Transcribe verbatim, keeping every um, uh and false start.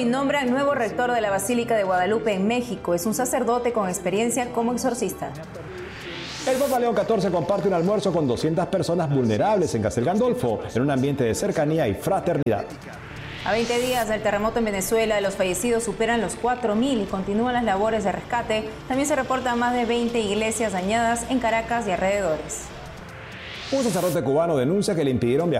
nombra al nuevo rector de la Basílica de Guadalupe en México. Es un sacerdote con experiencia como exorcista. El Papa León catorce comparte un almuerzo con doscientas personas vulnerables en Castel Gandolfo, en un ambiente de cercanía y fraternidad. A veinte días del terremoto en Venezuela, los fallecidos superan los cuatro mil y continúan las labores de rescate. También se reportan más de veinte iglesias dañadas en Caracas y alrededores. Un sacerdote cubano denuncia que le impidieron viajar